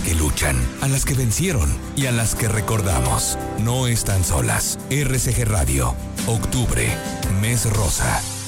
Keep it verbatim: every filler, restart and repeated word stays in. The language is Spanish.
que luchan, a las que vencieron y a las que recordamos. No están solas. R C G Radio, octubre, mes rosa.